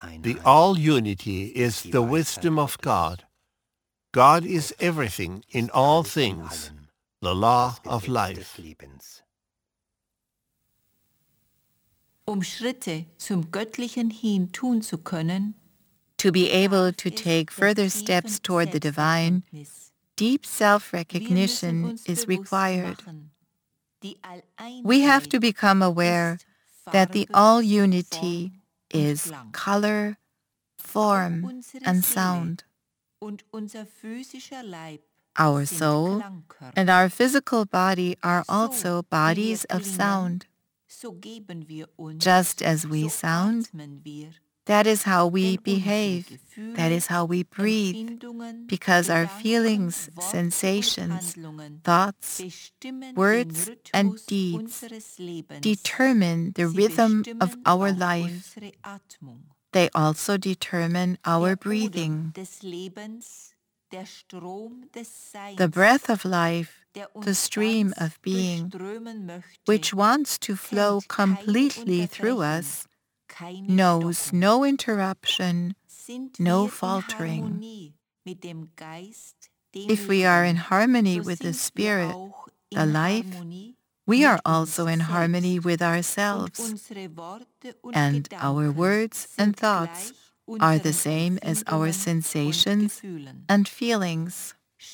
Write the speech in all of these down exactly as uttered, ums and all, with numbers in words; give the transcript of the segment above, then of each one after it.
The all-unity is the wisdom of God. God is everything in all things, the law of life. Um Schritte zum Göttlichen hin tun zu können, to be able to take further steps toward the divine, deep self-recognition is required. We have to become aware that the all-unity is color, form, and sound. Our soul and our physical body are also bodies of sound. Just as we sound, that is how we behave, that is how we breathe, because our feelings, sensations, thoughts, words, and deeds determine the rhythm of our life. They also determine our breathing. The breath of life, the stream of being, which wants to flow completely through us, knows no interruption, no faltering. If we are in harmony with the Spirit, the life, we are also in harmony with ourselves, and our words and thoughts are the same as our sensations and feelings.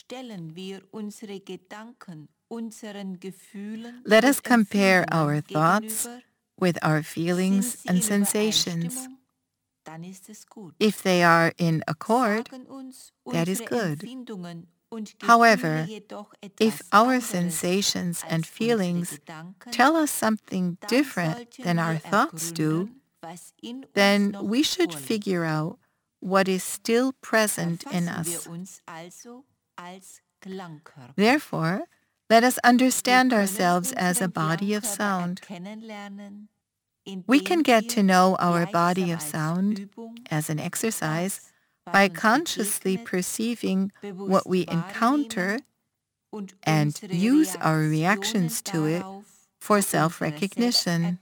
Let us compare our thoughts with our feelings and sensations. If they are in accord, that is good. However, if our sensations and feelings tell us something different than our thoughts do, then we should figure out what is still present in us. Therefore, let us understand ourselves as a body of sound. We can get to know our body of sound as an exercise by consciously perceiving what we encounter and use our reactions to it for self-recognition.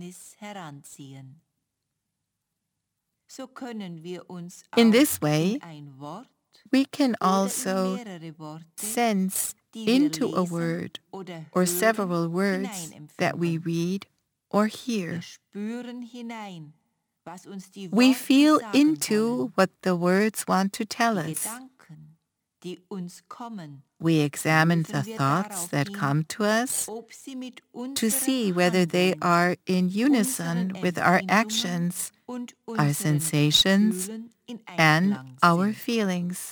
In this way, we can also sense into a word or several words that we read or hear. We feel into what the words want to tell us. We examine the thoughts that come to us to see whether they are in unison with our actions, our sensations, and our feelings.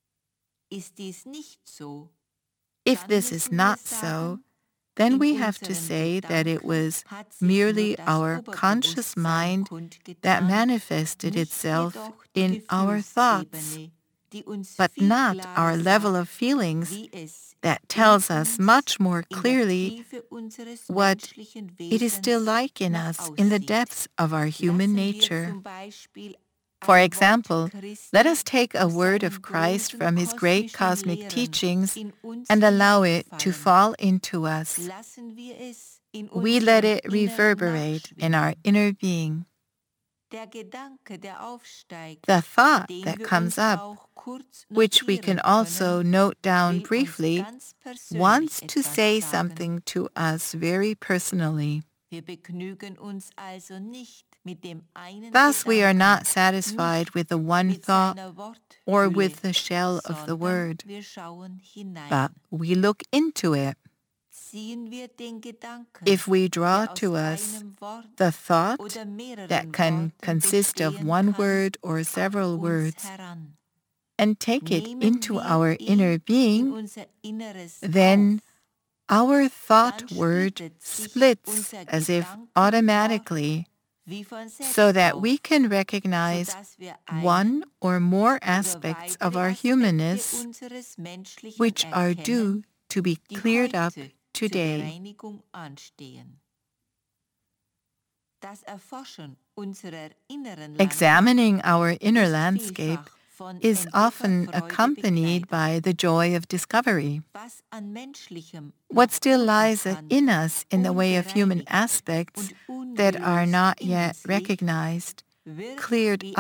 If this is not so, then we have to say that it was merely our conscious mind that manifested itself in our thoughts, but not our level of feelings that tells us much more clearly what it is still like in us in the depths of our human nature. For example, let us take a word of Christ from his great cosmic teachings and allow it to fall into us. We let it reverberate in our inner being. The thought that comes up, which we can also note down briefly, wants to say something to us very personally. Thus, we are not satisfied with the one thought or with the shell of the word, but we look into it. If we draw to us the thought that can consist of one word or several words and take it into our inner being, then our thought word splits as if automatically, so that we can recognize one or more aspects of our humanness which are due to be cleared up today. Examining our inner landscape is often accompanied by the joy of discovery. What still lies in us in the way of human aspects that are not yet recognized, cleared